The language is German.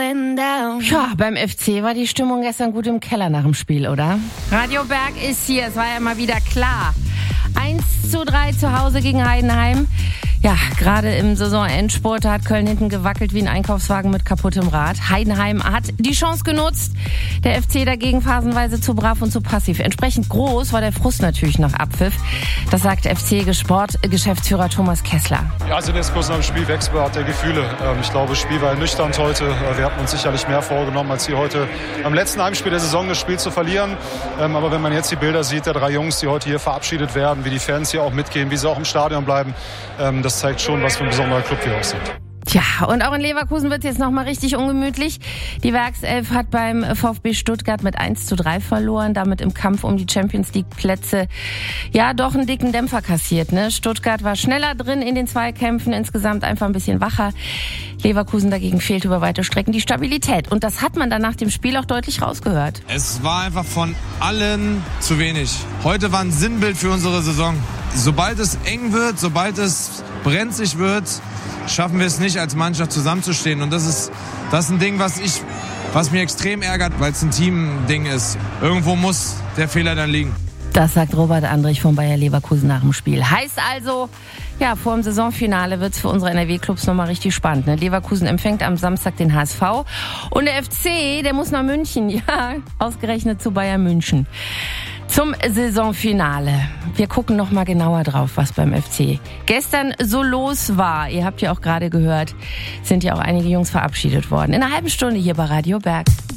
Ja, beim FC war die Stimmung gestern gut im Keller nach dem Spiel, oder? Radio Berg ist hier, es war ja mal wieder klar. 1:3 zu Hause gegen Heidenheim. Ja, gerade im Saisonendspurt hat Köln hinten gewackelt wie ein Einkaufswagen mit kaputtem Rad. Heidenheim hat die Chance genutzt. Der FC dagegen phasenweise zu brav und zu passiv. Entsprechend groß war der Frust natürlich nach Abpfiff. Das sagt FC-Sportgeschäftsführer Thomas Kessler. Ja, also der Diskurs nach dem Spiel Wechselbad der Gefühle. Ich glaube, das Spiel war ernüchternd heute. Wir hatten uns sicherlich mehr vorgenommen, als hier heute am letzten Heimspiel der Saison das Spiel zu verlieren. Aber wenn man jetzt die Bilder sieht, der 3 Jungs, die heute hier verabschiedet werden, wie die Fans hier auch mitgehen, wie sie auch im Stadion bleiben, das zeigt schon, was für ein besonderer Club wir auch sind. Tja, und auch in Leverkusen wird es jetzt nochmal richtig ungemütlich. Die Werkself hat beim VfB Stuttgart mit 1:3 verloren, damit im Kampf um die Champions-League-Plätze ja doch einen dicken Dämpfer kassiert. Ne? Stuttgart war schneller drin in den Zweikämpfen, insgesamt einfach ein bisschen wacher. Leverkusen dagegen fehlt über weite Strecken die Stabilität. Und das hat man dann nach dem Spiel auch deutlich rausgehört. Es war einfach von allen zu wenig. Heute war ein Sinnbild für unsere Saison. Sobald es eng wird, sobald es brenzlig wird, schaffen wir es nicht, als Mannschaft zusammenzustehen. Und das ist ein Ding, was mir extrem ärgert, weil es ein Team-Ding ist. Irgendwo muss der Fehler dann liegen. Das sagt Robert Andrich von Bayer Leverkusen nach dem Spiel. Heißt also, ja, vor dem Saisonfinale wird es für unsere NRW-Clubs nochmal richtig spannend. Ne? Leverkusen empfängt am Samstag den HSV. Und der FC, der muss nach München. Ja, ausgerechnet zu Bayern München. Zum Saisonfinale. Wir gucken noch mal genauer drauf, was beim FC gestern so los war. Ihr habt ja auch gerade gehört, sind ja auch einige Jungs verabschiedet worden. In einer halben Stunde hier bei Radio Berg.